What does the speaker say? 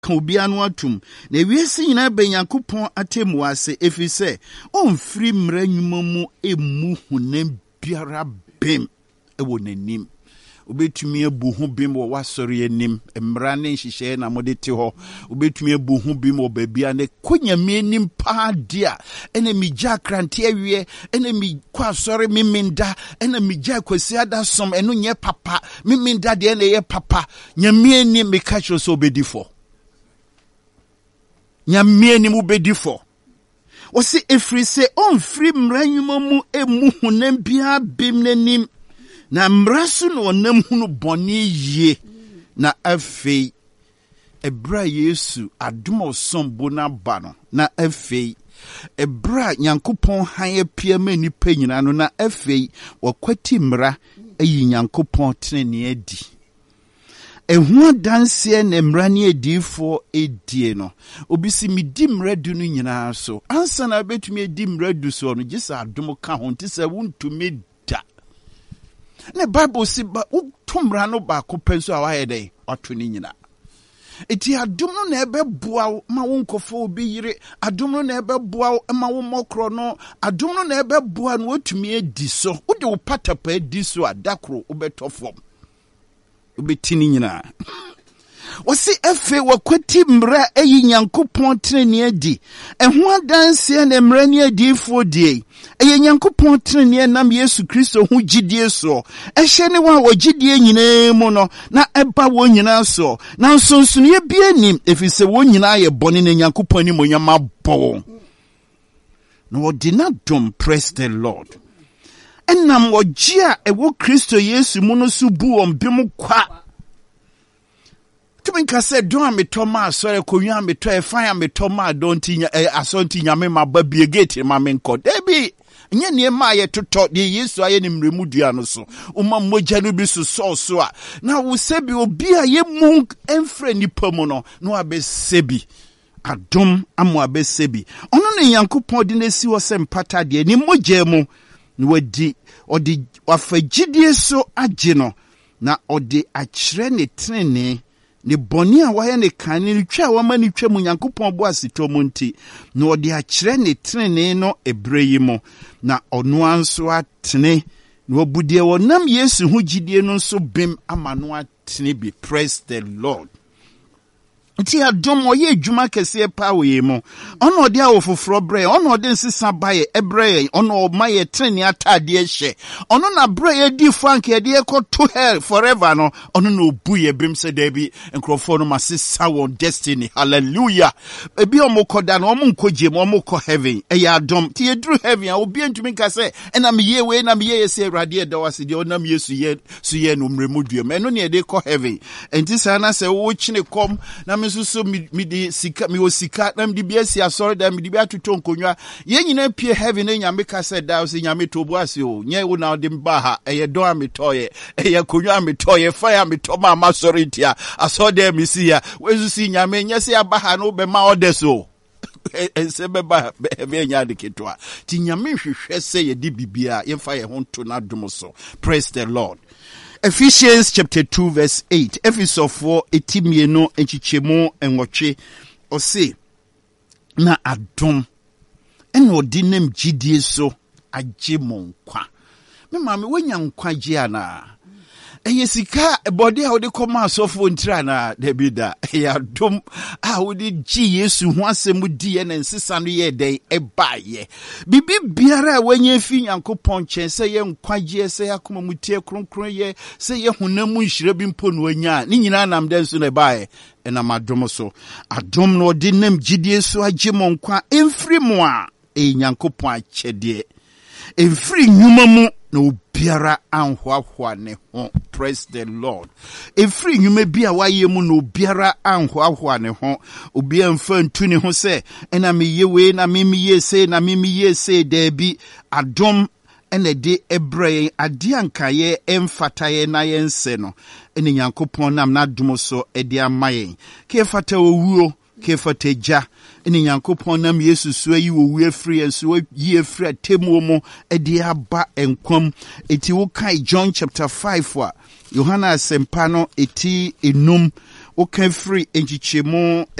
ka obia no atum na wiase nyina be Nyankopɔn atemu ase efise onfiri mmara nnwuma mu emu honam biara bem ewo nanim obetumi abu ho bem wo wasori anim mmara ne nhyehyɛ na mode te ho obetumi abu ho bem wo babia ne konyame anim pa dia ene migya krante awie ene mi kwa asori memenda ene migya kwasi ada som eno nye papa memenda de ene ye papa nyame anim me ka kiro so obedifo nyame anim obedifo o se efri se onfiri mmara nnwuma mu emu honam bia bem nanim na mrasu no onam hunu boni ye na afei ebra Yesu adom osombo na ba no na afei ebra Nyankopɔn han apia ma nipa nyina no na afei wakwati mra ayi Nyankopɔn tenene adi ehua danse na mra ne adifo edie no obisi medi mra du no nyina so ansa na betumi edi mra du so no gisa adom ka ho ntisa wuntumi ne Bible si ba utumra no ba ko penso awaye dey oto ni nyina eti adom no na ebeboa ma wonkofo obi yire adom no na ebeboa ma wo mokro no adom no na ebeboa no otumi edi so wo de wo patapa edi so adakro obetofom obetini nyina wasi efe wakwati mra eyi Nyankopɔn tenene adi eho adanse na mra ne adifo die eye Nyankopɔn tenene nam Yesu Kristo hu gidie so ehye ne wa wogidie nyina mu no na eba wo nyina so na nsonsono ye bia nim efise wo nyina ye bone ne Nyankopɔn ni monyama bo no odina dom. Praise the Lord. Enam ogia ewo Kristo Yesu mu no so bu ombem kwa tumi nka se don ametoma asore konwa ameto efan ametoma adonti asonti nyame maba bie gate ma menko debi nye ne ma ye totɔ de Yesu aye ne mremu dua no so uma mogya no bi so so a na wo sebi obi a ye mu emfre nipa mu no no abesebi adom amo abesebi ono ne Nyankopɔn de nesi wo se mpata de ni mogya mu no wadi odi wafagidie so agye no na odi akyerɛ ne tenene ne boni a waye ne kan ne twa wa ma ne twa mu Nyankopɔn bo asito mu nti na odi akyerɛ ne tenene no ebre yi mo na ɔno anso atene na obudie wonam Yesu hu gidie no nso bem ama no atene bi. Praise the Lord. Nti adom oye adwuma kese pa we mo ono de awofoforo bre ono de nsesa baye ebre ono maye treni atade hye ono na bre ye di frank ye de ko to hell forever no ono na obu ye bem se da bi enkrofo no masesa won destiny. Hallelujah. Ebi omokoda no omonkoje mo omoko heaven e ya adom ti ye dru heaven a obi ntumi ka se na me ye we na me ye se awrade e da wase de onam Yesu ye so ye no mremu duam eno ne de ko heaven enti sa na se wo chine kom na so mi di sika mi osika na mi di biasi asori da mi di bia tuto nkonwa ye nyina pie heaven na nyame ka said da so nyame tobo ase o nye wo na de mba ha eye do ametoye eye konwa ametoye fire ametoma amasori tia asori da mi si ya wezu si nyame nya se aba ha no be ma odeso ense beba be nya de ketwa ti nyame hwehwe se ye di bibia ye fa ye ho to na dum so. Praise the Lord. Ephesians chapter 2 verse 8. Ephesofo etimieno enchichemu enwotwe ose na adom ena odinem gidie so agye monkwa. Me mama wonya nkwa gye ana. Eye sika body a wode koma asofo ntira na debida ya dom a wode gi Yesu ho asemu die na nsesa no ye den ebaye bibi biara wanya fi Nyankopɔn chen se ye nkwagye se yakoma mutie kronkron ye se ye honamu nhira bi mpo no anya ni nyina nam den so na ebaye ena madom so adom no de nam gidie so agye monkwa emfiri mo a Nyankopɔn akyɛde emfiri nyuma mu na obiara anhoahoa ne ho. Praise the Lord. Efri nyume bia waye mu na obiara anhoahoa ne ho obia mfa ntu ne ho se ena me yewe na me ye se na me ye se da bi adom ene de ebre ade ankaye emfataye na ye nse no ene Nyankopɔn nam na dom so e de amaye ke fata owuo ke fata ja ene Nyankopɔn nam Yesu so yi wo wu afri enso yi afri atemu mo e de aba enkwam eti wo kai John chapter 5 wa Yohana asempa no eti enum woka free enchichemu